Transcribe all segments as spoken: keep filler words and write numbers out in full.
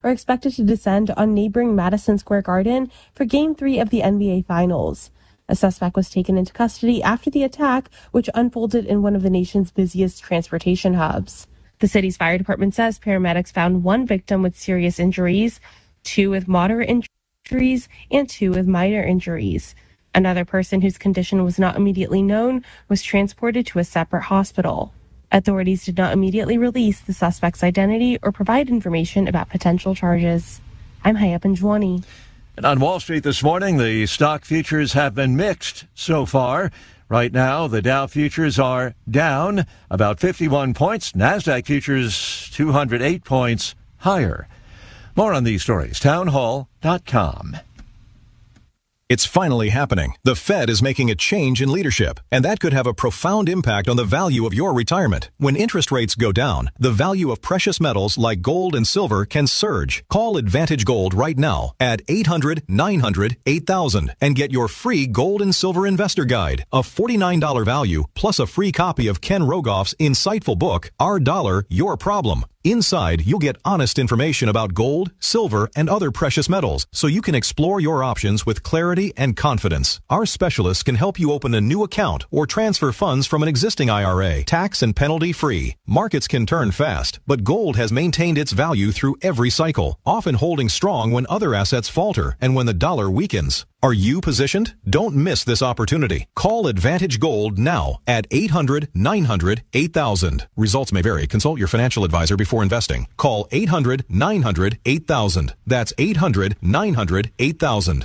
are expected to descend on neighboring Madison Square Garden for Game three of the N B A Finals. A suspect was taken into custody after the attack, which unfolded in one of the nation's busiest transportation hubs. The city's fire department says paramedics found one victim with serious injuries, two with moderate injuries, and two with minor injuries. Another person whose condition was not immediately known was transported to a separate hospital. Authorities did not immediately release the suspect's identity or provide information about potential charges. I'm Hayya Panjwani. And on Wall Street this morning, the stock futures have been mixed so far. Right now, the Dow futures are down about fifty-one points. NASDAQ futures two hundred eight points higher. More on these stories, townhall dot com. It's finally happening. The Fed is making a change in leadership, and that could have a profound impact on the value of your retirement. When interest rates go down, the value of precious metals like gold and silver can surge. Call Advantage Gold right now at eight hundred, nine hundred, eight thousand and get your free Gold and Silver Investor Guide, a forty-nine dollars value, plus a free copy of Ken Rogoff's insightful book, Our Dollar, Your Problem. Inside, you'll get honest information about gold, silver, and other precious metals, so you can explore your options with clarity and confidence. Our specialists can help you open a new account or transfer funds from an existing I R A, tax and penalty free. Markets can turn fast, but gold has maintained its value through every cycle, often holding strong when other assets falter and when the dollar weakens. Are you positioned? Don't miss this opportunity. Call Advantage Gold now at eight hundred, nine hundred, eight thousand. Results may vary. Consult your financial advisor before investing. Call eight hundred, nine hundred, eight thousand. That's eight hundred, nine hundred, eight thousand.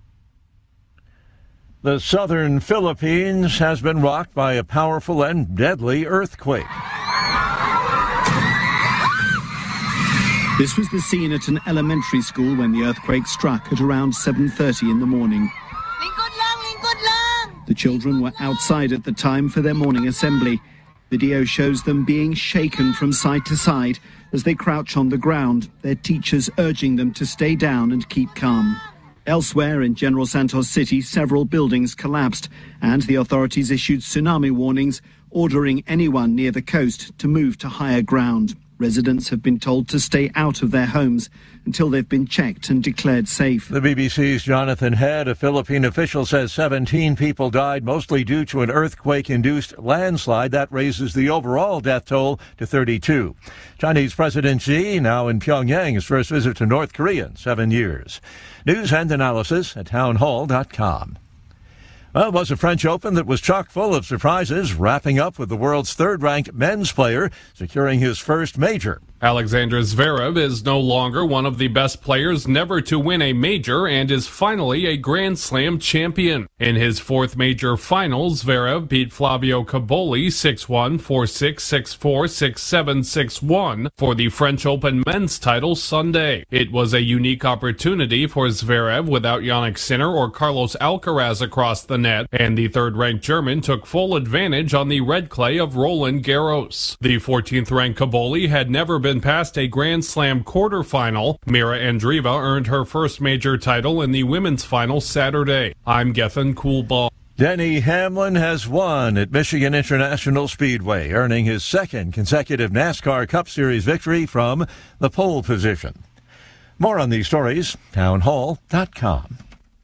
The southern Philippines has been rocked by a powerful and deadly earthquake. This was the scene at an elementary school when the earthquake struck at around seven thirty in the morning. Lingkod lang, lingkod lang. The children were outside at the time for their morning assembly. Video shows them being shaken from side to side as they crouch on the ground, their teachers urging them to stay down and keep calm. Elsewhere in General Santos City, several buildings collapsed, and the authorities issued tsunami warnings, ordering anyone near the coast to move to higher ground. Residents have been told to stay out of their homes until they've been checked and declared safe. The B B C's Jonathan Head, a Philippine official, says seventeen people died, mostly due to an earthquake-induced landslide. That raises the overall death toll to thirty-two. Chinese President Xi, now in Pyongyang, his first visit to North Korea in seven years. News and analysis at townhall dot com. Well, it was a French Open that was chock full of surprises, wrapping up with the world's third-ranked men's player securing his first major. Alexander Zverev is no longer one of the best players never to win a major and is finally a Grand Slam champion. In his fourth major final, Zverev beat Flavio Cobolli six one, four six, six four, six seven, six one for the French Open men's title Sunday. It was a unique opportunity for Zverev without Jannik Sinner or Carlos Alcaraz across the net, and the third-ranked German took full advantage on the red clay of Roland Garros. The fourteenth-ranked Cobolli had never been past a Grand Slam quarterfinal. Mira Andreeva earned her first major title in the women's final Saturday. I'm Gethin Coolbaugh. Denny Hamlin has won at Michigan International Speedway, earning his second consecutive NASCAR Cup Series victory from the pole position. More on these stories, townhall dot com.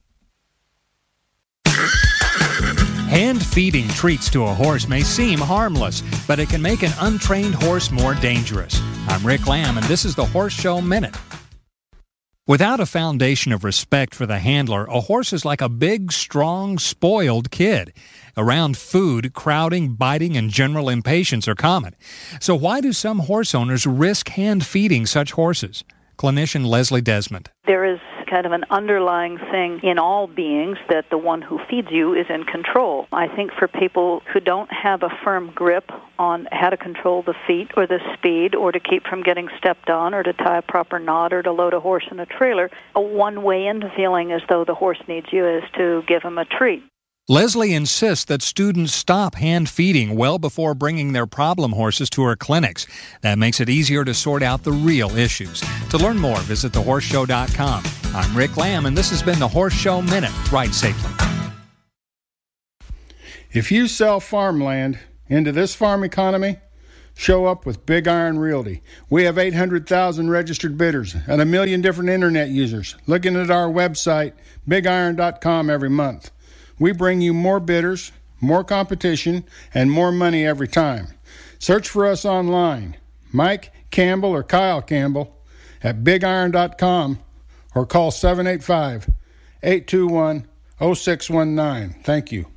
Hand-feeding treats to a horse may seem harmless, but it can make an untrained horse more dangerous. I'm Rick Lamb, and this is the Horse Show Minute. Without a foundation of respect for the handler, a horse is like a big, strong, spoiled kid. Around food, crowding, biting, and general impatience are common. So why do some horse owners risk hand-feeding such horses? Clinician Leslie Desmond. There is kind of an underlying thing in all beings that the one who feeds you is in control. I think for people who don't have a firm grip on how to control the feet or the speed or to keep from getting stepped on or to tie a proper knot or to load a horse in a trailer, a one way into feeling as though the horse needs you is to give him a treat. Leslie insists that students stop hand-feeding well before bringing their problem horses to her clinics. That makes it easier to sort out the real issues. To learn more, visit the horse show dot com. I'm Rick Lamb, and this has been the Horse Show Minute. Ride safely. If you sell farmland into this farm economy, Show up with Big Iron Realty. We have eight hundred thousand registered bidders and a million different internet users looking at our website, big iron dot com, every month. We bring you more bidders, more competition, and more money every time. Search for us online, Mike Campbell or Kyle Campbell, at big iron dot com, or call seven eight five, eight two one, zero six one nine. Thank you.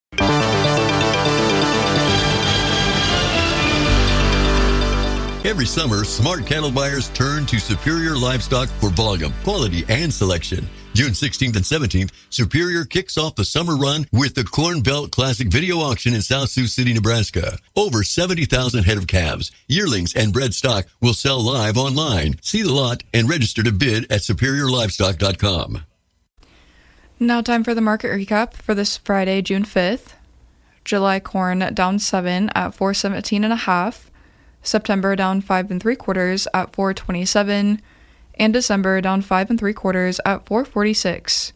Every summer, smart cattle buyers turn to Superior Livestock for volume, quality, and selection. June sixteenth and seventeenth, Superior kicks off the summer run with the Corn Belt Classic Video Auction in South Sioux City, Nebraska. Over seventy thousand head of calves, yearlings, and bred stock will sell live online. See the lot and register to bid at superior livestock dot com. Now time for the market recap for this Friday, June fifth. July corn down seven at four seventeen and a half. September down five and three quarters at four twenty-seven, and December down five and three quarters at four forty-six.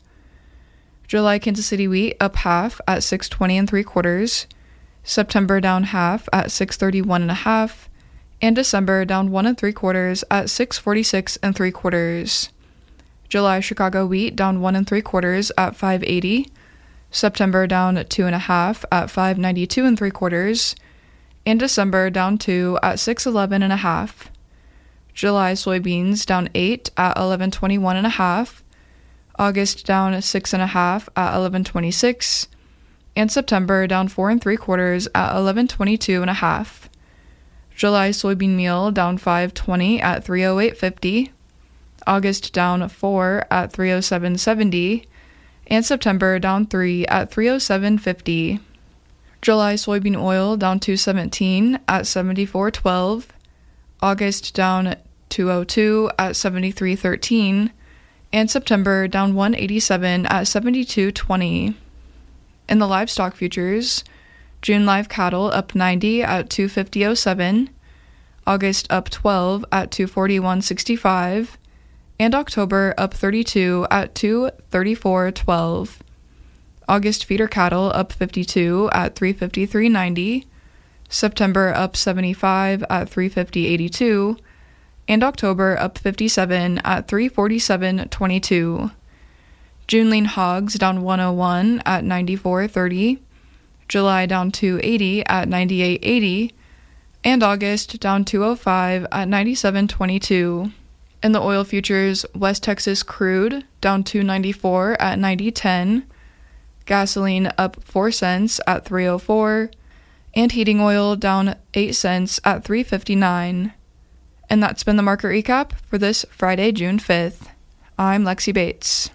July Kansas City wheat up half at six twenty and three quarters. September down half at six thirty-one and a half, and December down one and three quarters at six forty-six and three quarters. July Chicago wheat down one and three quarters at five eighty. September down two and a half at five ninety-two and three quarters. And December down two at six eleven and a half. July soybeans down eight at eleven twenty-one and a half. August down six and a half at eleven twenty-six. And September down four and three quarters at eleven twenty-two and a half. July soybean meal down five twenty at three oh eight fifty. August down four at three oh seven seventy. And September down three at three oh seven fifty. July soybean oil down two seventeen at seventy-four twelve. August down two oh two at seventy-three thirteen. And September down one eighty-seven at seventy-two twenty. In the livestock futures, June live cattle up ninety at two fifty oh seven. August up twelve at two forty-one sixty-five. And October up thirty-two at two thirty-four twelve. August feeder cattle up fifty-two at three fifty-three ninety, September up seventy-five at three fifty eighty-two, and October up fifty-seven at three forty-seven twenty-two. June lean hogs down one oh one at ninety-four thirty, July down two eighty at ninety-eight eighty, and August down two oh five at ninety-seven twenty-two. In the oil futures, West Texas crude down two ninety-four at ninety ten, gasoline up four cents at three oh four, and heating oil down eight cents at three fifty-nine. And that's been the market recap for this Friday, June fifth. I'm Lexi Bates.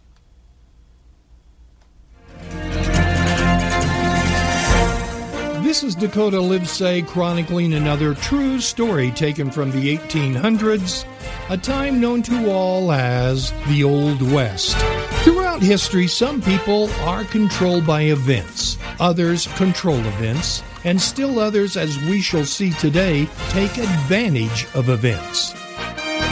This is Dakota Livesay chronicling another true story taken from the eighteen hundreds, a time known to all as the Old West. Throughout history, some people are controlled by events, others control events, and still others, as we shall see today, take advantage of events.